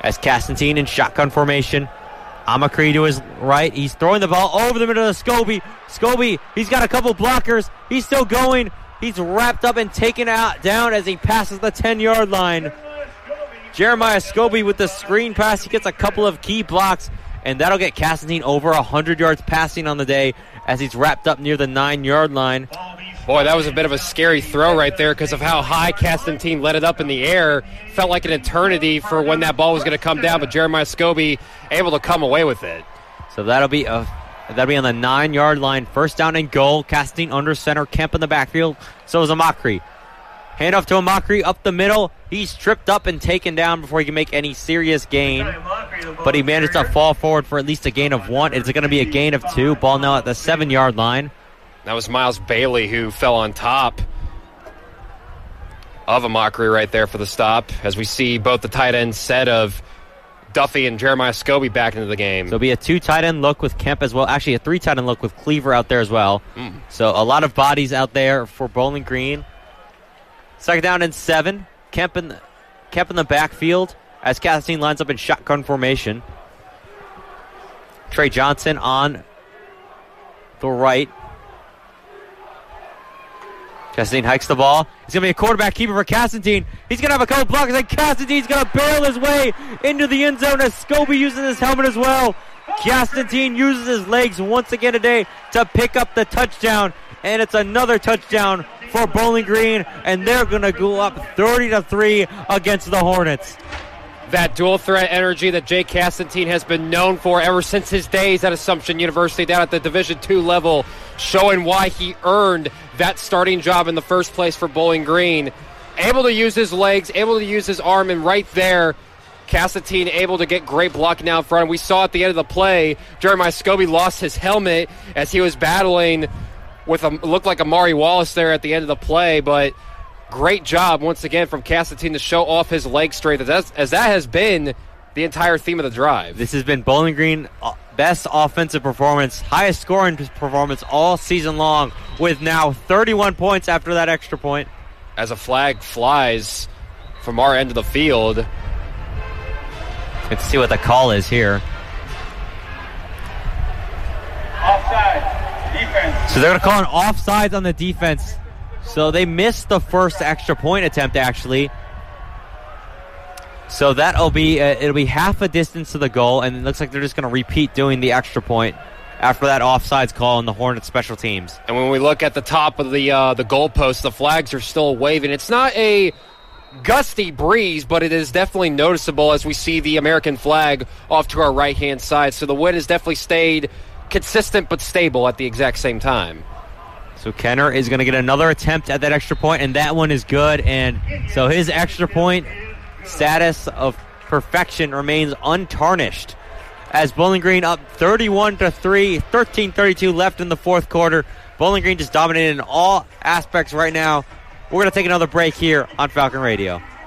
As Castantine in shotgun formation. Amakri to his right. He's throwing the ball over the middle of Scobie. Scobie, he's got a couple blockers. He's still going. He's wrapped up and taken out down as he passes the 10-yard line. Jeremiah Scobie with the screen pass. He gets a couple of key blocks, and that'll get Castantine over 100 yards passing on the day as he's wrapped up near the 9-yard line. Boy, that was a bit of a scary throw right there because of how high Castantine let it up in the air. Felt like an eternity for when that ball was going to come down, but Jeremiah Scobie able to come away with it. So that'll be on the 9-yard line. First down and goal. Castantine under center. Kemp in the backfield. So is Amakri. Handoff to Amakri up the middle. He's tripped up and taken down before he can make any serious gain. But he managed to fall forward for at least a gain of 1. It's going to be a gain of 2. Ball now at the 7-yard line. That was Miles Bailey who fell on top of Amakri right there for the stop, as we see both the tight end set of Duffy and Jeremiah Scobie back into the game. So it'll be a 2 tight end look with Kemp as well. Actually, a 3 tight end look with Cleaver out there as well. So a lot of bodies out there for Bowling Green. Second down and 7. Kemp in the backfield as Castantine lines up in shotgun formation. Trey Johnson on the right. Castantine hikes the ball. He's going to be a quarterback keeper for Castantine. He's going to have a couple blocks, and Castantine's going to barrel his way into the end zone as Scobie uses his helmet as well. Castantine uses his legs once again today to pick up the touchdown, and it's another touchdown for Bowling Green, and they're going to go up 30-3 against the Hornets. That dual threat energy that Jake Castantine has been known for ever since his days at Assumption University down at the Division II level, showing why he earned that starting job in the first place for Bowling Green. Able to use his legs, able to use his arm, and right there, Castantine able to get great blocking out front. We saw at the end of the play, Jeremiah Scobie lost his helmet as he was battling with looked like Amari Wallace there at the end of the play, but great job once again from Castantine to show off his leg strength, as that has been the entire theme of the drive. This has been Bowling Green best offensive performance, highest scoring performance all season long, with now 31 points after that extra point. As a flag flies from our end of the field. Let's see what the call is here. Offside, defense. So they're going to call an offsides on the defense. So they missed the first extra point attempt, actually. So that'll be it'll be half a distance to the goal, and it looks like they're just going to repeat doing the extra point after that offsides call on the Hornets special teams. And when we look at the top of the goalpost, the flags are still waving. It's not a gusty breeze, but it is definitely noticeable as we see the American flag off to our right-hand side. So the wind has definitely stayed consistent but stable at the exact same time. So Kenner is going to get another attempt at that extra point, and that one is good. And so his extra point status of perfection remains untarnished. As Bowling Green up 31-3, 13:32 left in the fourth quarter. Bowling Green just dominated in all aspects right now. We're going to take another break here on Falcon Radio.